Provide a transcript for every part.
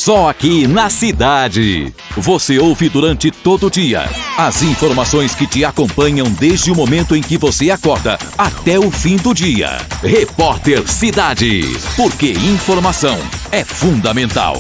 só aqui na cidade. Você ouve durante todo o dia as informações que te acompanham desde o momento em que você acorda até o fim do dia. Repórter Cidade, porque informação é fundamental.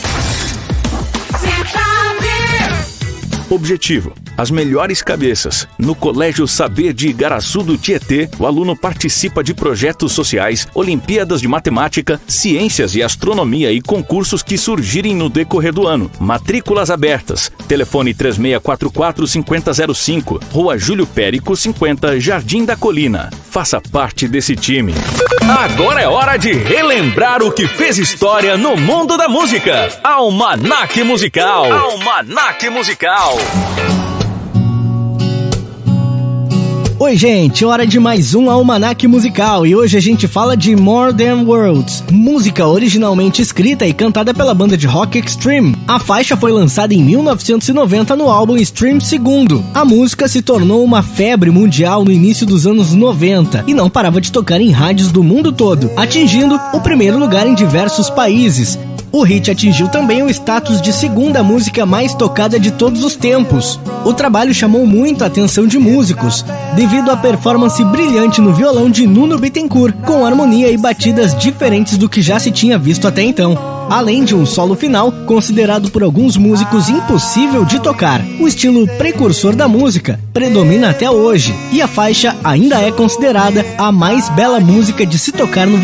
Objetivo: as melhores cabeças. No Colégio Saber de Igaraçu do Tietê, o aluno participa de projetos sociais, Olimpíadas de Matemática, Ciências e Astronomia e concursos que surgirem no decorrer do ano. Matrículas abertas. Telefone 3644-5005, Rua Júlio Périco 50, Jardim da Colina. Faça parte desse time. Agora é hora de relembrar o que fez história no mundo da música. Almanac Musical. Almanac Musical. Oi, gente, hora de mais um Almanac Musical e hoje a gente fala de More Than Words, música originalmente escrita e cantada pela banda de rock Extreme. A faixa foi lançada em 1990 no álbum Extreme 2. A música se tornou uma febre mundial no início dos anos 90 e não parava de tocar em rádios do mundo todo, atingindo o primeiro lugar em diversos países. O hit atingiu também o status de segunda música mais tocada de todos os tempos. O trabalho chamou muito a atenção de músicos, devido à performance brilhante no violão de Nuno Bittencourt, com harmonia e batidas diferentes do que já se tinha visto até então. Além de um solo final, considerado por alguns músicos impossível de tocar. O estilo precursor da música predomina até hoje, e a faixa ainda é considerada a mais bela música de se tocar no